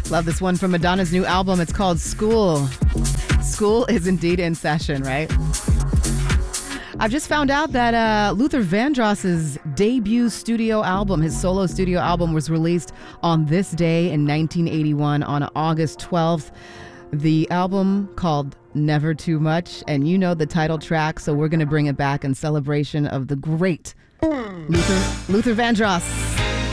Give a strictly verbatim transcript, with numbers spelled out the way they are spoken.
Love this one from Madonna's new album. It's called School. School is indeed in session, right? I've just found out that uh, Luther Vandross's debut studio album, his solo studio album, was released on this day in nineteen eighty-one on August twelfth. The album called Never Too Much, and you know the title track, so we're going to bring it back in celebration of the great Luther, Luther Vandross.